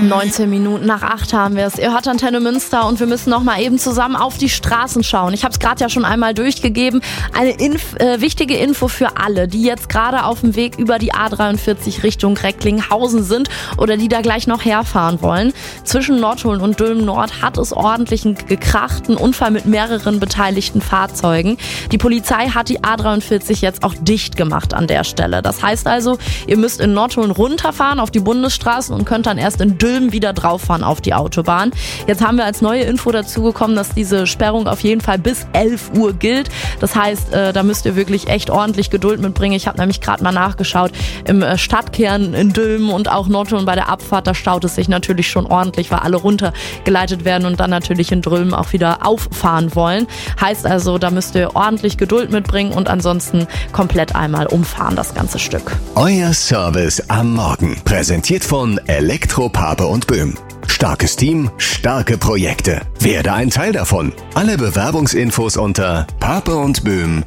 19 Minuten nach 8 haben wir es. Ihr hört Antenne Münster und wir müssen noch mal eben zusammen auf die Straßen schauen. Ich habe es gerade ja schon einmal durchgegeben. Eine wichtige Info für alle, die jetzt gerade auf dem Weg über die A43 Richtung Recklinghausen sind oder die da gleich noch herfahren wollen. Zwischen Nordholm und Dülmen Nord hat es ordentlich einen gekrachten Unfall mit mehreren beteiligten Fahrzeugen. Die Polizei hat die A43 jetzt auch dicht gemacht an der Stelle. Das heißt also, ihr müsst in Nordholm runterfahren auf die Bundesstraßen und könnt dann erst in Dülmen wieder drauffahren auf die Autobahn. Jetzt haben wir als neue Info dazu bekommen, dass diese Sperrung auf jeden Fall bis 11 Uhr gilt. Das heißt, da müsst ihr wirklich echt ordentlich Geduld mitbringen. Ich habe nämlich gerade mal nachgeschaut, im Stadtkern in Dülmen und auch Nordholm bei der Abfahrt, da staut es sich natürlich schon ordentlich, weil alle runtergeleitet werden und dann natürlich in Dülmen auch wieder auffahren wollen. Heißt also, da müsst ihr ordentlich Geduld mitbringen und ansonsten komplett einmal umfahren, das ganze Stück. Euer Service am Morgen. Präsentiert von Elektro Pape und Böhm. Starkes Team, starke Projekte. Werde ein Teil davon. Alle Bewerbungsinfos unter papeundböhm.de.